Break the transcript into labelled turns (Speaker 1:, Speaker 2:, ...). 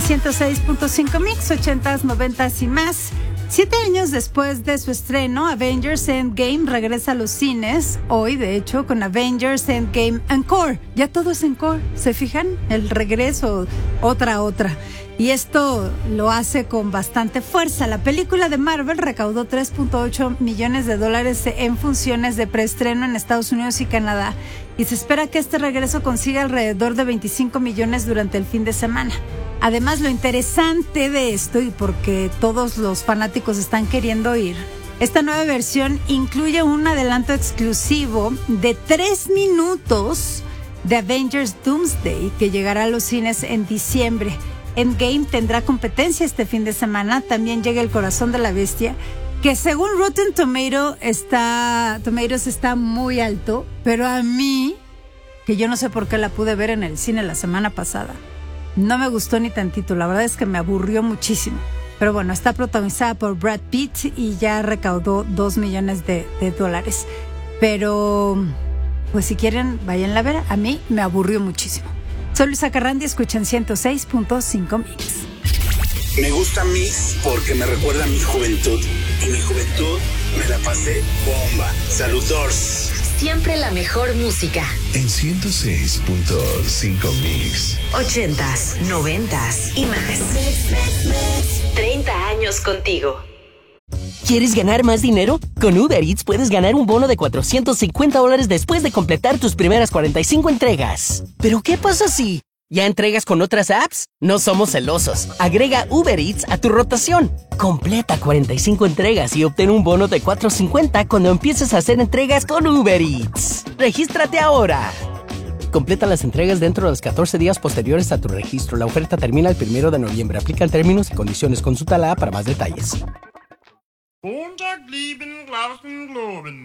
Speaker 1: 106.5 Mix, 80s, 90s y más. 7 años después de su estreno, Avengers Endgame regresa a los cines. Hoy, de hecho, con Avengers Endgame Encore. Ya todo es Encore, ¿se fijan? El regreso, otra. Y esto lo hace con bastante fuerza. La película de Marvel recaudó $3.8 millones en funciones de preestreno en Estados Unidos y Canadá. Y se espera que este regreso consiga alrededor de 25 millones durante el fin de semana. Además, lo interesante de esto, y porque todos los fanáticos están queriendo ir, esta nueva versión incluye un adelanto exclusivo de 3 minutos de Avengers Doomsday, que llegará a los cines en diciembre. Endgame tendrá competencia este fin de semana. También llega El Corazón de la Bestia, que según Rotten Tomatoes está muy alto, pero a mí, que yo no sé por qué la pude ver en el cine la semana pasada, no me gustó ni tantito. La verdad es que me aburrió muchísimo. Pero bueno, está protagonizada por Brad Pitt y ya recaudó $2 millones. Pero, pues si quieren, váyanla a ver. A mí me aburrió muchísimo. Soy Luisa Carrandi, escuchan 106.5 Mix.
Speaker 2: Me gusta Mix porque me recuerda a mi juventud. Y mi juventud me la pasé bomba. Saludos.
Speaker 3: Siempre la mejor música.
Speaker 4: En 106.5 Mix.
Speaker 3: 80s, 90s y más. 30 años contigo.
Speaker 5: ¿Quieres ganar más dinero? Con Uber Eats puedes ganar un bono de $450 después de completar tus primeras 45 entregas. ¿Pero qué pasa si ya entregas con otras apps? No somos celosos. Agrega Uber Eats a tu rotación. Completa 45 entregas y obtén un bono de $450 cuando empieces a hacer entregas con Uber Eats. ¡Regístrate ahora! Completa las entregas dentro de los 14 días posteriores a tu registro. La oferta termina el 1 de noviembre. Aplican términos y condiciones. Consulta la app para más detalles.